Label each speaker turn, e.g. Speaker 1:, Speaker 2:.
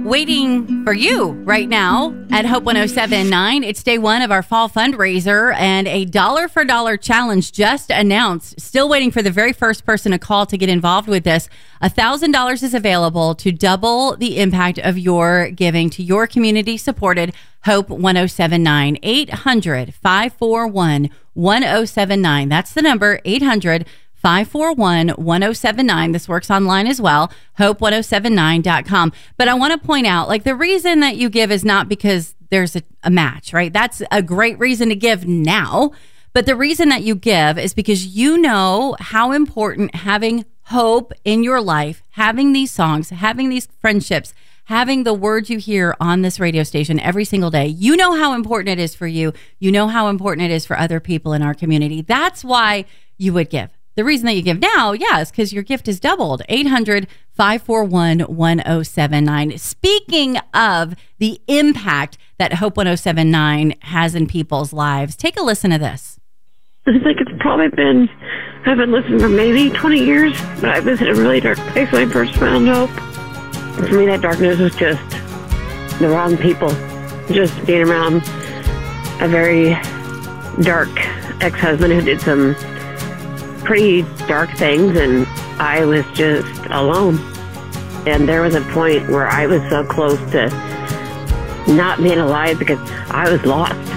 Speaker 1: waiting for you right now at Hope 107.9. It's day one of our fall fundraiser, and a dollar for dollar challenge just announced. Still waiting for the very first person to call to get involved with this. $1,000 is available to double the impact of your giving to your community-supported Hope 107.9. 800-541-1079. That's the number, 800-541-1079. This works online as well, hope1079.com. But I want to point out, like, the reason that you give is not because there's a match, right? That's a great reason to give now. But the reason that you give is because you know how important having hope in your life, having these songs, having these friendships, having the words you hear on this radio station every single day, you know how important it is for you. You know how important it is for other people in our community. That's why you would give. The reason that you give now, is because your gift is doubled. 800-541-1079. Speaking of the impact that Hope 107.9 has in people's lives, take a listen to this.
Speaker 2: I think it's probably been, I've been listening for maybe 20 years, but I was in a really dark place when I first found Hope. For me, that darkness was just the wrong people. Just being around a very dark ex-husband who did some pretty dark things, and I was just alone. And there was a point where I was so close to not being alive because I was lost.